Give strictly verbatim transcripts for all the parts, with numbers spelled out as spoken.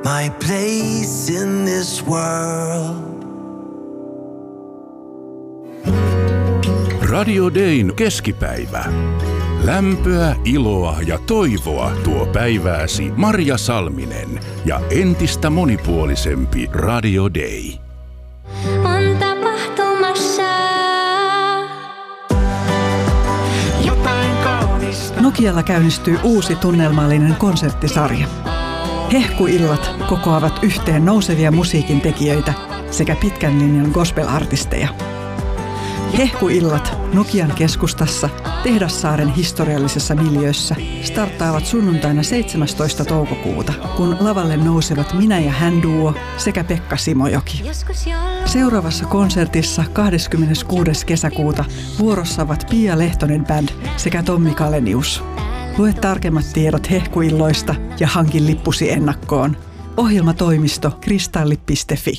my place in this world. Radio Dayn keskipäivä. Lämpöä, iloa ja toivoa tuo päivääsi Marja Salminen ja entistä monipuolisempi Radio Day. On tapahtumassa jotain kaunista. Nokialla käynnistyy uusi tunnelmallinen konserttisarja. Hehkuillat kokoavat yhteen nousevia musiikin tekijöitä sekä pitkän linjan gospel-artisteja. Hehkuillat Nokian keskustassa Tehdassaaren historiallisessa miljöössä starttaavat sunnuntaina seitsemästoista toukokuuta, kun lavalle nousevat Minä ja hän duo sekä Pekka Simojoki. Seuraavassa konsertissa kahdeskymmeneskuudes kesäkuuta vuorossa ovat Pia Lehtonen Band sekä Tommi Kalenius. Lue tarkemmat tiedot hehkuilloista ja hankin lippusi ennakkoon. Ohjelmatoimisto kristalli piste fi.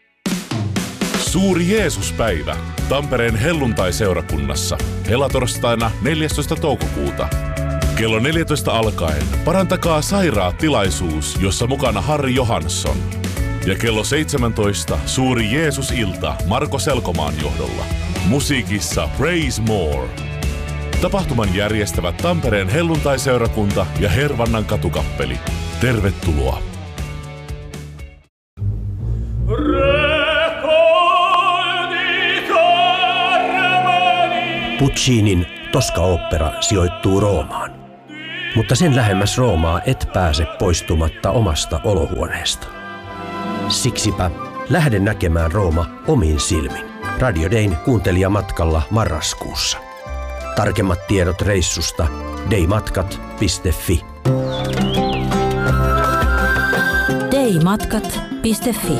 Suuri Jeesuspäivä Tampereen helluntai-seurakunnassa helatorstaina neljästoista toukokuuta. Kello neljätoista alkaen parantakaa sairaat tilaisuus, jossa mukana Harri Johansson. Ja kello seitsemäntoista suuri Jeesus-ilta Marko Selkomaan johdolla. Musiikissa Praise More. Tapahtuman järjestävät Tampereen helluntai-seurakunta ja Hervannan katukappeli. Tervetuloa! Puccinin Tosca-opera sijoittuu Roomaan. Mutta sen lähemmäs Roomaa et pääse poistumatta omasta olohuoneesta. Siksipä lähde näkemään Rooma omin silmin. Radio Dayn kuuntelijamatkalla marraskuussa. Tarkemmat tiedot reissusta daymatkat piste fi. daymatkat piste fi.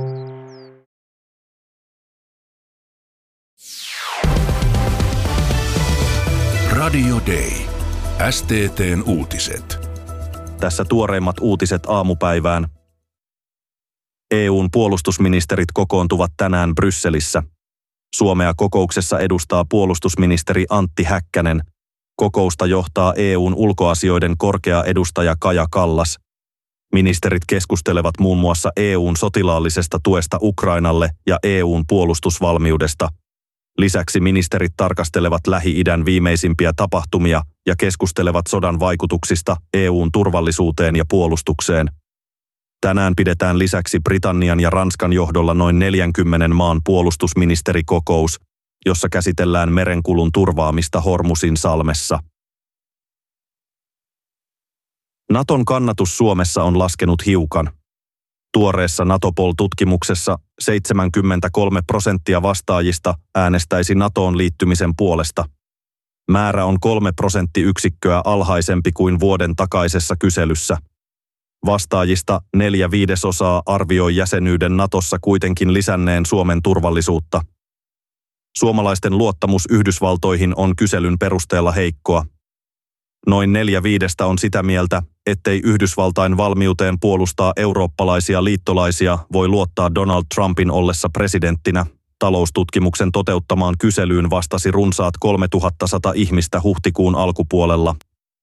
Radio Day. S T T:n uutiset. Tässä tuoreimmat uutiset aamupäivään. E U:n puolustusministerit kokoontuvat tänään Brysselissä. Suomea kokouksessa edustaa puolustusministeri Antti Häkkänen. Kokousta johtaa E U:n ulkoasioiden korkea edustaja Kaja Kallas. Ministerit keskustelevat muun muassa E U:n sotilaallisesta tuesta Ukrainalle ja E U:n puolustusvalmiudesta. Lisäksi ministerit tarkastelevat Lähi-idän viimeisimpiä tapahtumia ja keskustelevat sodan vaikutuksista E U:n turvallisuuteen ja puolustukseen. Tänään pidetään lisäksi Britannian ja Ranskan johdolla noin neljänkymmenen maan puolustusministerikokous, jossa käsitellään merenkulun turvaamista Hormusin salmessa. Naton kannatus Suomessa on laskenut hiukan. Tuoreessa Natopol-tutkimuksessa seitsemänkymmentäkolme prosenttia vastaajista äänestäisi NATOon liittymisen puolesta. Määrä on kolme prosenttiyksikköä alhaisempi kuin vuoden takaisessa kyselyssä. Vastaajista neljä viidesosaa arvioi jäsenyyden NATOssa kuitenkin lisänneen Suomen turvallisuutta. Suomalaisten luottamus Yhdysvaltoihin on kyselyn perusteella heikkoa. Noin neljä viidestä on sitä mieltä, ettei Yhdysvaltain valmiuteen puolustaa eurooppalaisia liittolaisia voi luottaa Donald Trumpin ollessa presidenttinä. Taloustutkimuksen toteuttamaan kyselyyn vastasi runsaat kolmetuhattasata ihmistä huhtikuun alkupuolella.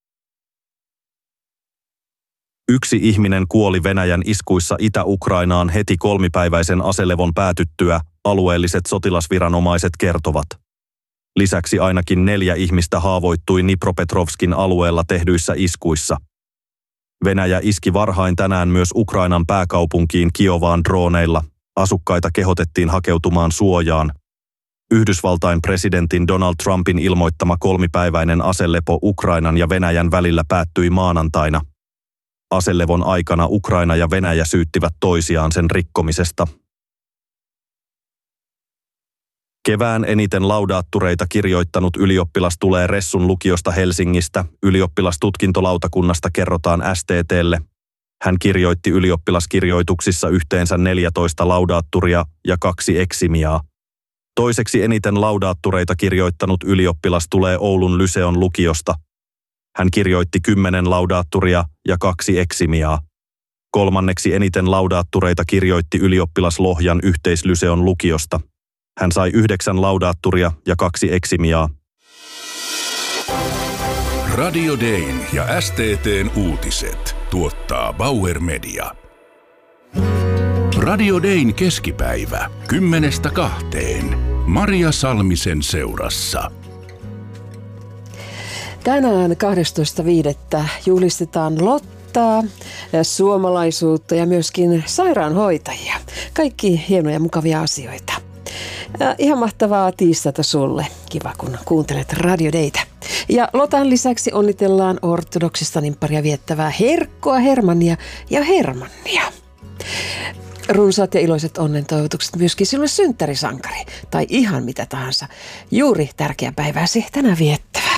Yksi ihminen kuoli Venäjän iskuissa Itä-Ukrainaan heti kolmipäiväisen aselevon päätyttyä, alueelliset sotilasviranomaiset kertovat. Lisäksi ainakin neljä ihmistä haavoittui Dnipropetrovskin alueella tehdyissä iskuissa. Venäjä iski varhain tänään myös Ukrainan pääkaupunkiin Kiovaan drooneilla. Asukkaita kehotettiin hakeutumaan suojaan. Yhdysvaltain presidentin Donald Trumpin ilmoittama kolmipäiväinen aselepo Ukrainan ja Venäjän välillä päättyi maanantaina. Aselevon aikana Ukraina ja Venäjä syyttivät toisiaan sen rikkomisesta. Kevään eniten laudaattureita kirjoittanut ylioppilas tulee Ressun lukiosta Helsingistä. Ylioppilastutkintolautakunnasta kerrotaan S T T:lle. Hän kirjoitti ylioppilaskirjoituksissa yhteensä neljätoista laudaatturia ja kaksi eksimiaa. Toiseksi eniten laudaattureita kirjoittanut ylioppilas tulee Oulun Lyseon lukiosta. Hän kirjoitti kymmenen laudaatturia ja kaksi eksimiaa. Kolmanneksi eniten laudaattureita kirjoitti ylioppilas Lohjan yhteislyseon lukiosta. Hän sai yhdeksän laudaatturia ja kaksi eksimiaa. Radio Dayn ja S T T:n uutiset tuottaa Bauer Media. Radio Dayn keskipäivä kymmenestä kahteen. Maria Salmisen seurassa. Tänään kahdestoista viidettä juhlistetaan Lottaa, suomalaisuutta ja myöskin sairaanhoitajia. Kaikki hienoja ja mukavia asioita. Ja ihan mahtavaa tiistaita sulle. Kiva, kun kuuntelet Radio Daytä. Ja Lotan lisäksi onnitellaan ortodoksista nimpparia viettävää Herkkoa, Hermannia ja Hermannia. Runsaat ja iloiset onnentoivotukset myöskin sinulle synttärisankari tai ihan mitä tahansa juuri tärkeä päivääsi tänään viettävä.